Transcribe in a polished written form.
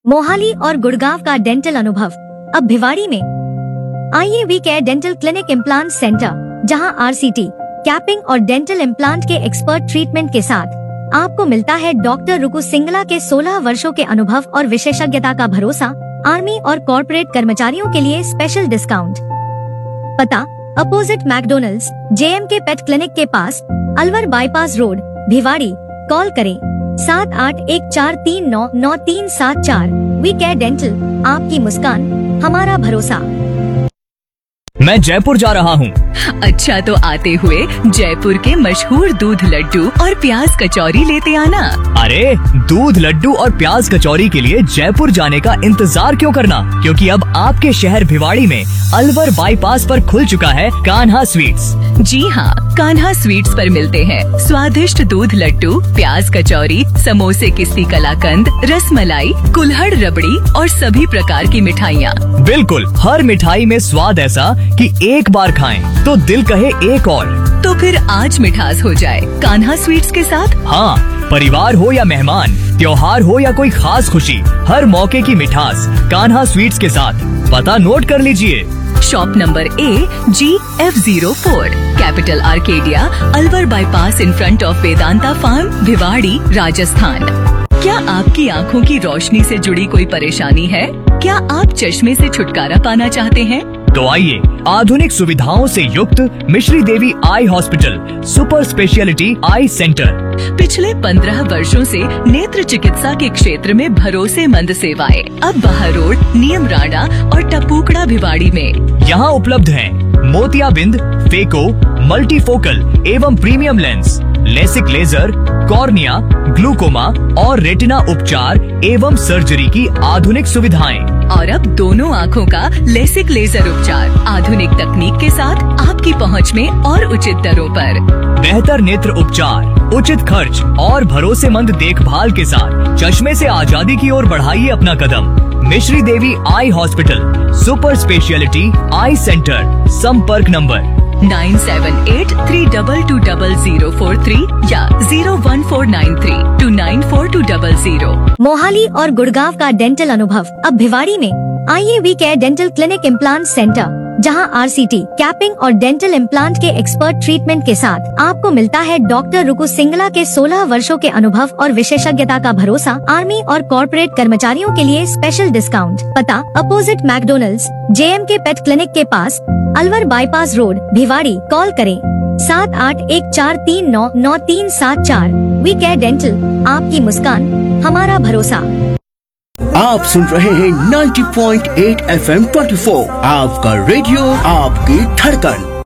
मोहाली और गुड़गांव का डेंटल अनुभव अब भिवाड़ी में। आइए we care dental clinic implant centre, जहां आरसीटी, कैपिंग और डेंटल इम्प्लांट के एक्सपर्ट ट्रीटमेंट के साथ आपको मिलता है डॉक्टर रुकु सिंगला के 16 वर्षों के अनुभव और विशेषज्ञता का भरोसा। आर्मी और कॉर्पोरेट कर्मचारियों के लिए स्पेशल डिस्काउंट। पता opposite McDonald's, JMK pet clinic के पास, Alwar bypass road, Bhiwadi. Call करें 7814399374। वी केयर डेंटल, आपकी मुस्कान हमारा भरोसा। मैं जयपुर जा रहा हूँ। अच्छा, तो आते हुए जयपुर के मशहूर दूध लड्डू और प्याज कचौरी लेते आना। अरे, दूध लड्डू और प्याज कचौरी के लिए जयपुर जाने का इंतजार क्यों करना, क्योंकि अब आपके शहर भिवाड़ी में अलवर बाईपास पर खुल चुका है कान्हा स्वीट्स। जी हाँ, कान्हा स्वीट्स पर मिलते हैं स्वादिष्ट दूध लड्डू, प्याज कचौरी, समोसे, किस्ती कलाकंद, रसमलाई, कुल्हड़ रबड़ी और सभी प्रकार की मिठाइयाँ। बिल्कुल, हर मिठाई में स्वाद ऐसा कि एक बार खाएं तो दिल कहे एक और। तो फिर आज मिठास हो जाए कान्हा स्वीट्स के साथ। हाँ, परिवार हो या मेहमान, त्योहार हो या कोई खास खुशी, हर मौके की मिठास कान्हा स्वीट्स के साथ। पता नोट कर लीजिए। Shop number AGF04, capital Arcadia, Alwar bypass in front of Vedanta farm, Bhiwadi, Rajasthan. क्या आपकी आँखों की रोशनी से जुड़ी कोई परेशानी है? क्या आप चश्मे से छुटकारा पाना चाहते हैं? तो आइए, आधुनिक सुविधाओं से युक्त मिश्री देवी आई हॉस्पिटल सुपर स्पेशलिटी आई सेंटर। पिछले 15 वर्षों से नेत्र चिकित्सा के क्षेत्र में भरोसेमंद सेवाएं। अब बाहर रोड, नियम राणा और टपूकड़ा भिवाड़ी में। यहाँ उपलब्ध हैं मोतियाबिंद, फेको, मल्टीफोकल एवं premium lens, LASIK laser, cornea, glaucoma और रेटिना उपचार एवं सर्जरी की आधुनिक सुविधाएं। और अब दोनों आँखों का लेसिक लेजर उपचार आधुनिक तकनीक के साथ आपकी पहुँच में और उचित दरों पर। बेहतर नेत्र उपचार, उचित खर्च और भरोसेमंद देखभाल के साथ चश्मे से आजादी की ओर बढ़ाइए अपना कदम। मिश्री देवी आई हॉस्पिटल सुपर स्पेशलिटी आई सेंटर। संपर्क नंबर 9783220043 या 01493294200। मोहाली और गुड़गांव का डेंटल अनुभव अब भिवाड़ी में। आइए we care dental clinic implant centre, जहां आरसीटी, कैपिंग और डेंटल इम्प्लांट के एक्सपर्ट ट्रीटमेंट के साथ आपको मिलता है डॉक्टर रुकु सिंगला के 16 वर्षों के अनुभव और विशेषज्ञता का भरोसा। आर्मी और कॉर्पोरेट कर्मचारियों के लिए स्पेशल डिस्काउंट। पता opposite McDonald's, JMK pet clinic के पास, Alwar bypass road, Bhiwadi. Call करें 7814399374। वी केयर डेंटल, आपकी मुस्कान हमारा भरोसा। आप सुन रहे हैं 90.8 FM 24, आपका रेडियो, आपकी धड़कन।